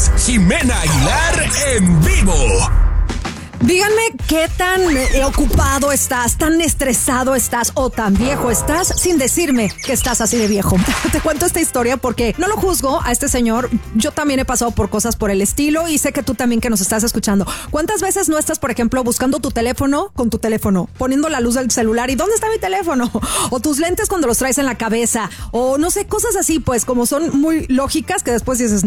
es Jimena Aguilar en vivo. Díganme qué tan ocupado estás, tan estresado estás o tan viejo estás sin decirme que estás así de viejo. Te cuento esta historia porque no lo juzgo a este señor. Yo también he pasado por cosas por el estilo y sé que tú también que nos estás escuchando. ¿Cuántas veces no estás, por ejemplo, buscando tu teléfono con tu teléfono, poniendo la luz del celular y ¿dónde está mi teléfono? O tus lentes cuando los traes en la cabeza o no sé, cosas así, pues como son muy lógicas que después dices,